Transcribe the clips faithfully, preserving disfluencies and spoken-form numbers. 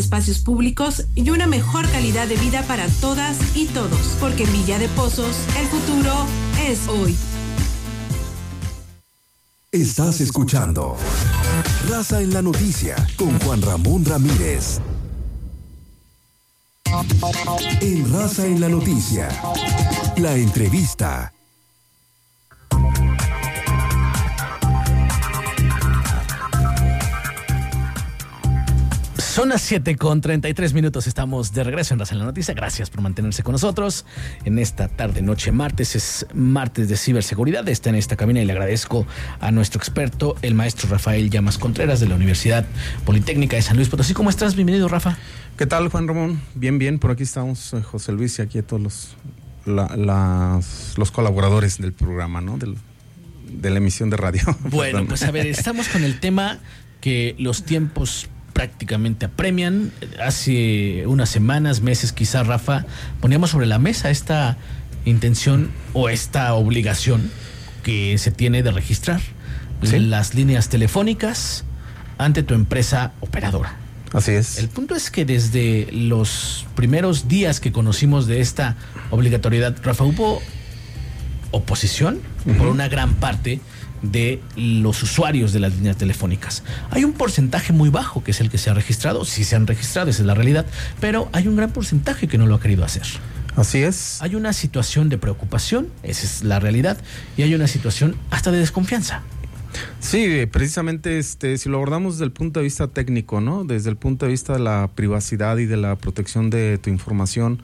espacios públicos y una mejor calidad de vida para todas y todos, porque en Villa de Pozos el futuro es hoy. Estás escuchando Raza en la Noticia con Juan Ramón Ramírez. En Raza en la Noticia, la entrevista. Son las siete con treinta y tres minutos, estamos de regreso en Raza en la Noticia. Gracias por mantenerse con nosotros en esta tarde, noche, martes. Es martes de ciberseguridad, está en esta cabina y le agradezco a nuestro experto, el maestro Rafael Llamas Contreras de la Universidad Politécnica de San Luis Potosí. ¿Cómo estás? Bienvenido, Rafa. ¿Qué tal, Juan Ramón? Bien, bien, por aquí estamos, José Luis, y aquí a todos los, la, las, los colaboradores del programa, ¿no? Del, de la emisión de radio. Bueno, pues a ver, estamos con el tema que los tiempos prácticamente apremian. Hace unas semanas, meses quizá, Rafa, poníamos sobre la mesa esta intención o esta obligación que se tiene de registrar ¿sí? las líneas telefónicas ante tu empresa operadora. Así es. El punto es que desde los primeros días que conocimos de esta obligatoriedad, Rafa, hubo oposición uh-huh. por una gran parte de los usuarios de las líneas telefónicas. Hay un porcentaje muy bajo que es el que se ha registrado, sí se han registrado, esa es la realidad, pero hay un gran porcentaje que no lo ha querido hacer. Así es. Hay una situación de preocupación, esa es la realidad, y hay una situación hasta de desconfianza. Sí, precisamente este, si lo abordamos desde el punto de vista técnico, ¿no? Desde el punto de vista de la privacidad y de la protección de tu información,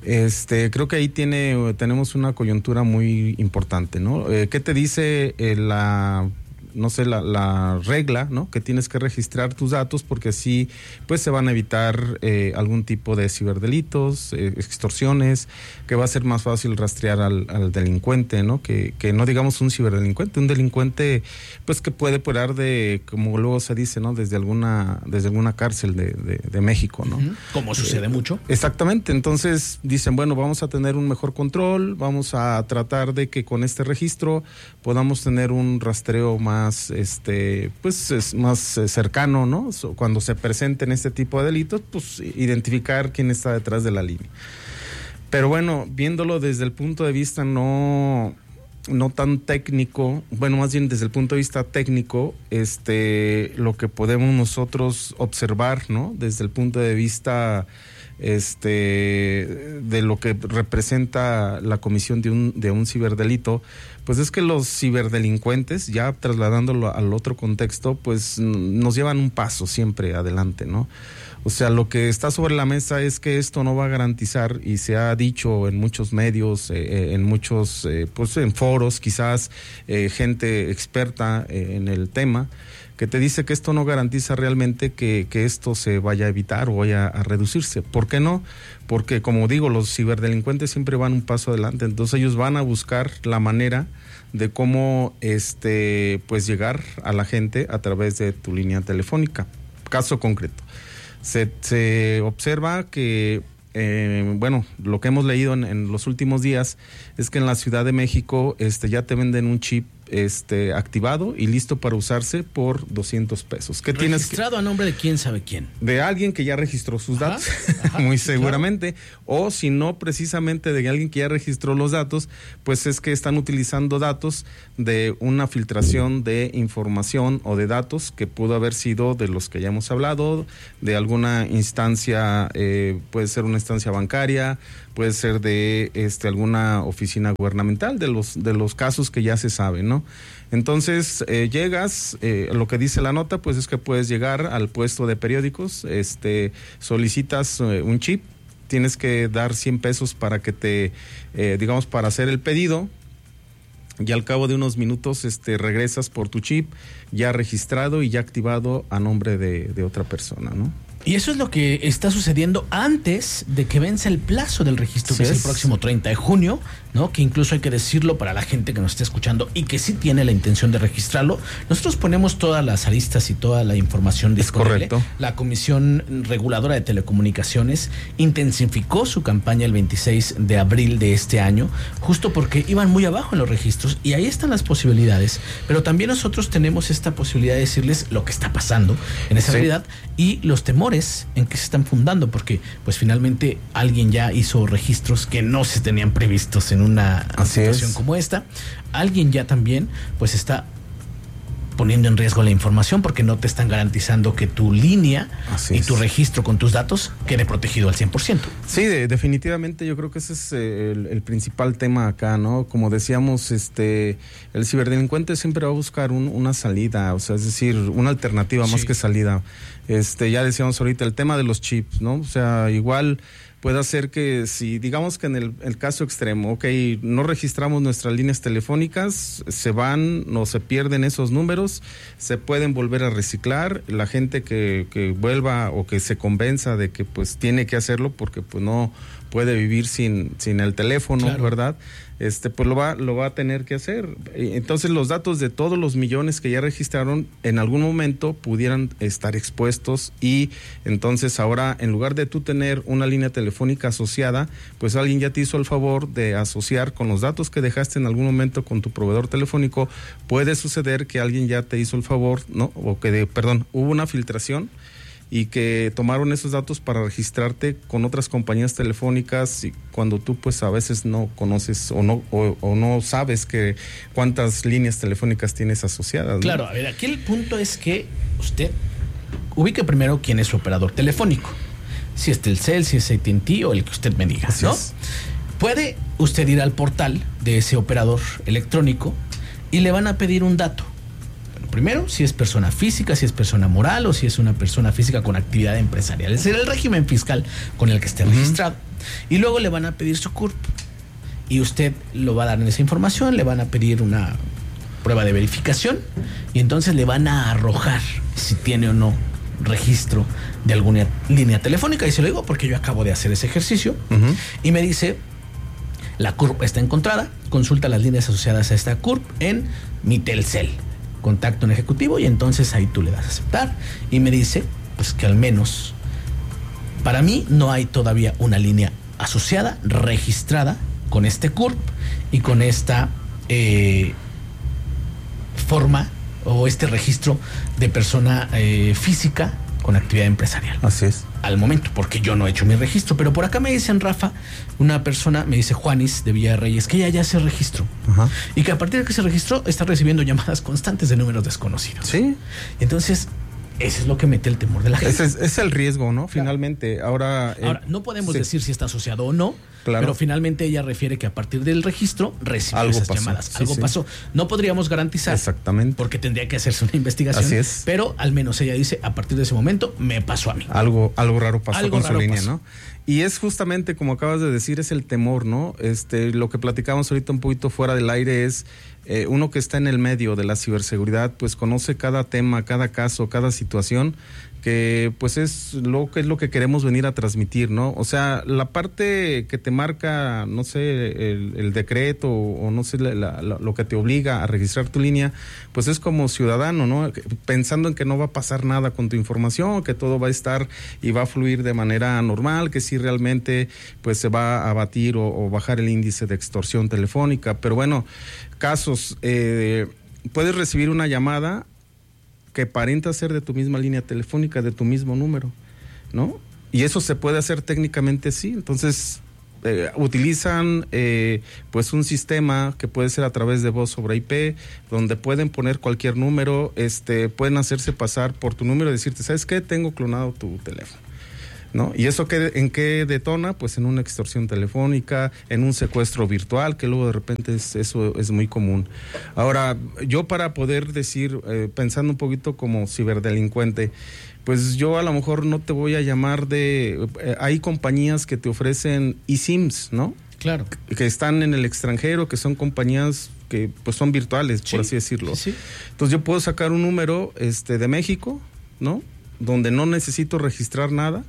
Este, creo que ahí tiene, tenemos una coyuntura muy importante, ¿no? Eh, ¿Qué te dice eh, la, no sé, la, la regla, ¿no? Que tienes que registrar tus datos porque así, pues, se van a evitar eh, algún tipo de ciberdelitos, eh, extorsiones, que va a ser más fácil rastrear al, al delincuente, ¿no? Que, que no digamos un ciberdelincuente, un delincuente, pues, que puede operar de, como luego se dice, ¿no? Desde alguna, desde alguna cárcel de, de, de México, ¿no? Uh-huh. Como sucede eh, mucho. Exactamente, entonces dicen, bueno, vamos a tener un mejor control, vamos a tratar de que con este registro podamos tener un rastreo más, este, pues, es más cercano, ¿no? Cuando se presenten este tipo de delitos, pues, identificar quién está detrás de la línea. Pero bueno, viéndolo desde el punto de vista no, no tan técnico, bueno, más bien desde el punto de vista técnico, este, lo que podemos nosotros observar, ¿no? Desde el punto de vista este, de lo que representa la comisión de un, de un ciberdelito, pues es que los ciberdelincuentes, ya trasladándolo al otro contexto, pues nos llevan un paso siempre adelante, ¿no? O sea, lo que está sobre la mesa es que esto no va a garantizar, y se ha dicho en muchos medios, eh, en muchos, eh, pues en foros, quizás eh, gente experta eh, en el tema, que te dice que esto no garantiza realmente que, que esto se vaya a evitar o vaya a reducirse. ¿Por qué no? Porque, como digo, los ciberdelincuentes siempre van un paso adelante, entonces ellos van a buscar la manera de cómo este, pues llegar a la gente a través de tu línea telefónica. Caso concreto. Se, se observa que, eh, bueno, lo que hemos leído en, en los últimos días es que en la Ciudad de México este, ya te venden un chip este, activado y listo para usarse por doscientos pesos. ¿Qué tienes que, registrado a nombre de quién sabe quién? De alguien que ya registró sus ajá, datos, ajá, muy sí, seguramente. Claro. O si no, precisamente de alguien que ya registró los datos, pues es que están utilizando datos de una filtración de información o de datos que pudo haber sido de los que ya hemos hablado, de alguna instancia, eh, puede ser una instancia bancaria, puede ser de este alguna oficina gubernamental, de los de los casos que ya se saben, ¿no? Entonces eh, llegas, eh, lo que dice la nota, pues es que puedes llegar al puesto de periódicos, este, solicitas eh, un chip, tienes que dar cien pesos para que te, eh, digamos, para hacer el pedido, y al cabo de unos minutos este, regresas por tu chip ya registrado y ya activado a nombre de, de otra persona, ¿no? Y eso es lo que está sucediendo antes de que vence el plazo del registro, sí, que es el próximo treinta de junio, ¿no? Que incluso hay que decirlo para la gente que nos está escuchando y que sí tiene la intención de registrarlo. Nosotros ponemos todas las aristas y toda la información disponible. Correcto. La Comisión Reguladora de Telecomunicaciones intensificó su campaña el veintiséis de abril de este año, justo porque iban muy abajo en los registros, y ahí están las posibilidades. Pero también nosotros tenemos esta posibilidad de decirles lo que está pasando en esa sí. realidad y los temores sabes en qué se están fundando, porque pues finalmente alguien ya hizo registros que no se tenían previstos en una Así situación es. como esta. Alguien ya también pues está poniendo en riesgo la información porque no te están garantizando que tu línea Así y es. tu registro con tus datos quede protegido al cien por ciento. Sí, de, definitivamente yo creo que ese es el, el principal tema acá, ¿no? Como decíamos, este, el ciberdelincuente siempre va a buscar un, una salida, o sea, es decir, una alternativa sí. más que salida. Este, ya decíamos ahorita el tema de los chips, ¿no? O sea, igual puede hacer que si, digamos que en el, el caso extremo, ok, no registramos nuestras líneas telefónicas, se van o se pierden esos números, se pueden volver a reciclar, la gente que, que vuelva o que se convenza de que pues tiene que hacerlo porque pues no puede vivir sin, sin el teléfono, claro. ¿verdad? Este, pues lo va, lo va a tener que hacer. Entonces los datos de todos los millones que ya registraron en algún momento pudieran estar expuestos y entonces ahora en lugar de tú tener una línea telefónica asociada, pues alguien ya te hizo el favor de asociar con los datos que dejaste en algún momento con tu proveedor telefónico. Puede suceder que alguien ya te hizo el favor, ¿no? O que, de, perdón, hubo una filtración y que tomaron esos datos para registrarte con otras compañías telefónicas y cuando tú pues a veces no conoces o no o, o no sabes que cuántas líneas telefónicas tienes asociadas, ¿no? Claro, a ver, aquí el punto es que usted ubique primero quién es su operador telefónico, si es Telcel, si es A T and T o el que usted me diga, Así ¿no? Es. Puede usted ir al portal de ese operador electrónico y le van a pedir un dato. Primero, si es persona física, si es persona moral o si es una persona física con actividad empresarial. Es el régimen fiscal con el que esté uh-huh. registrado. Y luego le van a pedir su C U R P. Y usted lo va a dar en esa información, le van a pedir una prueba de verificación y entonces le van a arrojar si tiene o no registro de alguna línea telefónica. Y se lo digo porque yo acabo de hacer ese ejercicio uh-huh. y me dice, la C U R P está encontrada, consulta las líneas asociadas a esta C U R P en mi Telcel. Contacto en ejecutivo y entonces ahí tú le das a aceptar y me dice pues que al menos para mí no hay todavía una línea asociada, registrada con este C U R P y con esta eh, forma o este registro de persona eh, física con actividad empresarial. Así es. Al momento, porque yo no he hecho mi registro. Pero por acá me dicen, Rafa, una persona, me dice Juanis de Villa de Reyes, que ella ya se registró. Ajá. Y que a partir de que se registró está recibiendo llamadas constantes de números desconocidos. Sí. Entonces, eso es lo que mete el temor de la gente. Ese es, es el riesgo, ¿no? Finalmente, claro. ahora... Eh, ahora, no podemos sí. decir si está asociado o no, claro. pero finalmente ella refiere que a partir del registro recibió Algo esas pasó. llamadas. Sí, Algo sí. pasó. No podríamos garantizar. Exactamente. Porque tendría que hacerse una investigación. Así es. Pero al menos ella dice, a partir de ese momento me pasó a mí. Algo, algo raro pasó algo con raro su línea, pasó. ¿no? Y es justamente, como acabas de decir, es el temor, ¿no? Este, lo que platicamos ahorita un poquito fuera del aire es eh, uno que está en el medio de la ciberseguridad, pues conoce cada tema, cada caso, cada situación, que pues es lo que es lo que queremos venir a transmitir, ¿no? O sea, la parte que te marca, no sé, el, el decreto o, o no sé, la, la, lo que te obliga a registrar tu línea, pues es como ciudadano, ¿no? Pensando en que no va a pasar nada con tu información, que todo va a estar y va a fluir de manera normal, que sí realmente pues se va a abatir o, o bajar el índice de extorsión telefónica. Pero bueno, casos, eh, puedes recibir una llamada que aparenta ser de tu misma línea telefónica, de tu mismo número, ¿no? Y eso se puede hacer técnicamente sí. Entonces, eh, utilizan eh, pues un sistema que puede ser a través de voz sobre I P, donde pueden poner cualquier número, este, pueden hacerse pasar por tu número y decirte, ¿sabes qué? Tengo clonado tu teléfono, ¿no? ¿Y eso qué, en qué detona? Pues en una extorsión telefónica, en un secuestro virtual, que luego de repente es, eso es muy común. Ahora, yo para poder decir, eh, pensando un poquito como ciberdelincuente, pues yo a lo mejor no te voy a llamar de... Eh, hay compañías que te ofrecen eSIMs, ¿no? Claro. Que, que están en el extranjero, que son compañías que pues son virtuales, sí, por así decirlo. Sí, sí. Entonces yo puedo sacar un número este, de México, ¿no? Donde no necesito registrar nada.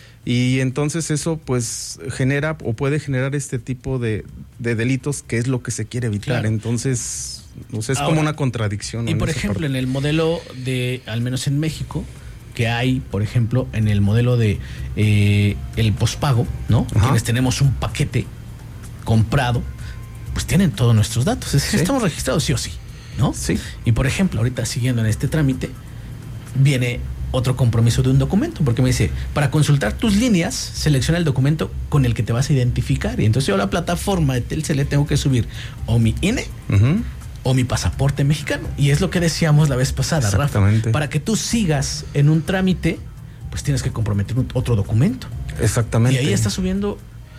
Y entonces eso pues genera o puede generar este tipo de, de delitos, que es lo que se quiere evitar. Claro. Entonces, o sea, es Ahora, como una contradicción. Y ¿no? por en ejemplo, en el modelo de, al menos en México, que hay, por ejemplo, en el modelo de eh, el pospago, ¿no? Ajá. Quienes tenemos un paquete comprado, pues tienen todos nuestros datos. Es decir, ¿sí? Estamos registrados sí o sí, ¿no? Sí. Y por ejemplo, ahorita siguiendo en este trámite, viene otro compromiso de un documento, porque me dice, para consultar tus líneas, selecciona el documento con el que te vas a identificar. Y entonces yo a la plataforma de Telcel le tengo que subir o mi I N E uh-huh. o mi pasaporte mexicano. Y es lo que decíamos la vez pasada, Rafa. Para que tú sigas en un trámite, pues tienes que comprometer un, otro documento. Exactamente. Y ahí estás subiendo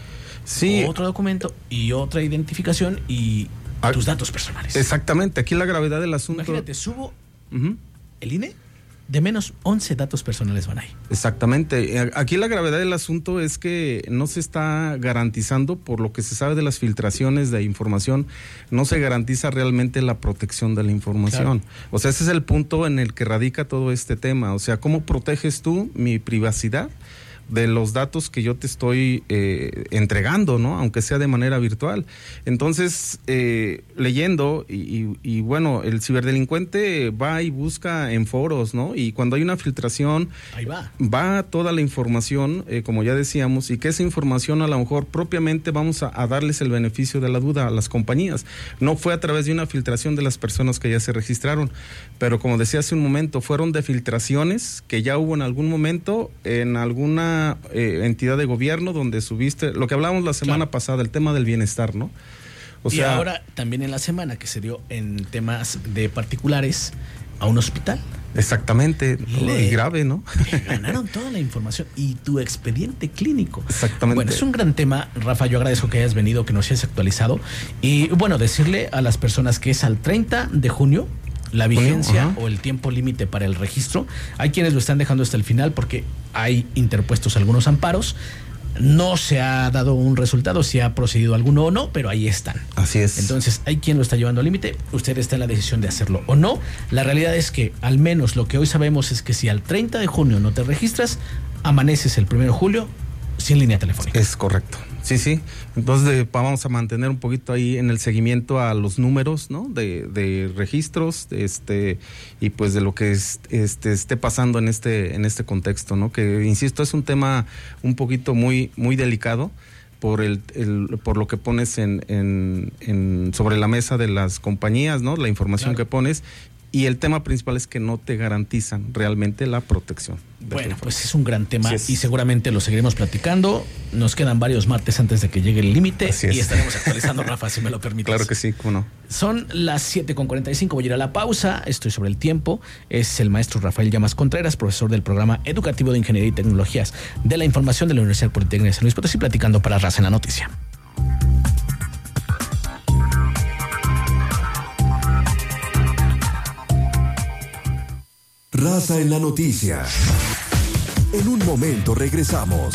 sí. otro documento y otra identificación y ah, tus datos personales. Exactamente. Aquí la gravedad del asunto... Imagínate, subo uh-huh. el I N E, de menos once datos personales van ahí. Exactamente. Aquí la gravedad del asunto es que no se está garantizando, por lo que se sabe de las filtraciones de información, no se garantiza realmente la protección de la información. Claro. O sea, ese es el punto en el que radica todo este tema. O sea, ¿cómo proteges tú mi privacidad de los datos que yo te estoy eh, entregando, ¿no? Aunque sea de manera virtual. Entonces, eh, leyendo, y, y, y bueno, el ciberdelincuente va y busca en foros, ¿no? Y cuando hay una filtración, ahí va. Va toda la información, eh, como ya decíamos, y que esa información a lo mejor propiamente vamos a, a darles el beneficio de la duda a las compañías. No fue a través de una filtración de las personas que ya se registraron, pero como decía hace un momento, fueron de filtraciones que ya hubo en algún momento, en alguna Eh, entidad de gobierno donde subiste, lo que hablábamos la semana claro. pasada, el tema del bienestar, ¿no? O y sea, ahora también en la semana que se dio en temas de particulares a un hospital. Exactamente, le, grave, ¿no? Ganaron toda la información y tu expediente clínico. Exactamente. Bueno, es un gran tema, Rafa, yo agradezco que hayas venido, que nos hayas actualizado y bueno, decirle a las personas que es al treinta de junio la vigencia uh-huh. o el tiempo límite para el registro. Hay quienes lo están dejando hasta el final porque hay interpuestos algunos amparos. No se ha dado un resultado, si ha procedido alguno o no, pero ahí están. Así es. Entonces, hay quien lo está llevando al límite. Usted está en la decisión de hacerlo o no. La realidad es que, al menos lo que hoy sabemos es que si al treinta de junio no te registras, amaneces el primero de julio sin línea telefónica. Es correcto. Sí, sí. Entonces vamos a mantener un poquito ahí en el seguimiento a los números, ¿no? De, de registros, este, y pues de lo que es, este, esté pasando en este, en este contexto, ¿no? Que insisto, es un tema un poquito muy, muy delicado por el, el por lo que pones en, en, en sobre la mesa de las compañías, ¿no? La información claro. que pones. Y el tema principal es que no te garantizan realmente la protección. Bueno, pues es un gran tema sí y seguramente lo seguiremos platicando. Nos quedan varios martes antes de que llegue el límite y estaremos actualizando, Rafa, si me lo permites. Claro que sí, cómo no. Son las siete con cuarenta y cinco, voy a ir a la pausa, estoy sobre el tiempo. Es el maestro Rafael Llamas Contreras, profesor del programa educativo de Ingeniería y Tecnologías de la Información de la Universidad Politécnica de San Luis Potosí, platicando para Raza en la Noticia. Raza en la Noticia. En un momento regresamos.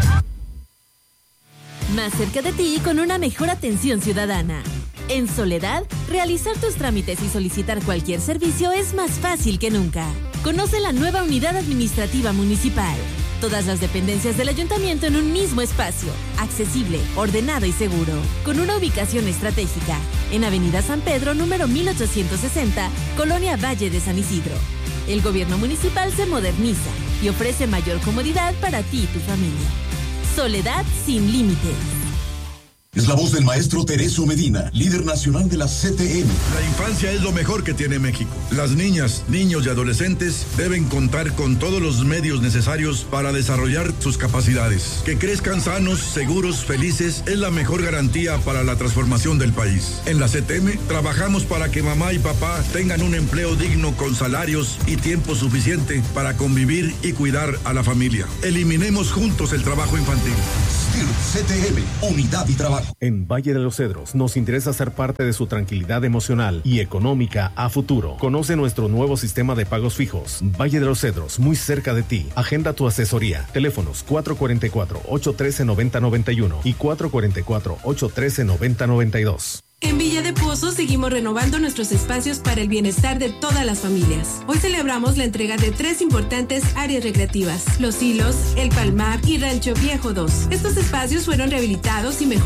Más cerca de ti con una mejor atención ciudadana. En Soledad, realizar tus trámites y solicitar cualquier servicio es más fácil que nunca. Conoce la nueva unidad administrativa municipal. Todas las dependencias del ayuntamiento en un mismo espacio, accesible, ordenado y seguro, con una ubicación estratégica, en Avenida San Pedro, número mil ochocientos sesenta, Colonia Valle de San Isidro. El gobierno municipal se moderniza y ofrece mayor comodidad para ti y tu familia. Soledad sin límites. Es la voz del maestro Tereso Medina, líder nacional de la C T M. La infancia es lo mejor que tiene México. Las niñas, niños y adolescentes deben contar con todos los medios necesarios para desarrollar sus capacidades. Que crezcan sanos, seguros, felices es la mejor garantía para la transformación del país. En la C T M trabajamos para que mamá y papá tengan un empleo digno con salarios y tiempo suficiente para convivir y cuidar a la familia. Eliminemos juntos el trabajo infantil. C T M, Unidad y Trabajo. En Valle de los Cedros nos interesa ser parte de su tranquilidad emocional y económica a futuro. Conoce nuestro nuevo sistema de pagos fijos. Valle de los Cedros, muy cerca de ti. Agenda tu asesoría. Teléfonos cuatro cuatro cuatro, ocho uno tres, nueve cero nueve uno y cuatro cuatro cuatro, ocho uno tres, nueve cero nueve dos. En Villa de Pozos seguimos renovando nuestros espacios para el bienestar de todas las familias. Hoy celebramos la entrega de tres importantes áreas recreativas: Los Hilos, El Palmar y Rancho Viejo dos. Estos espacios fueron rehabilitados y mejorados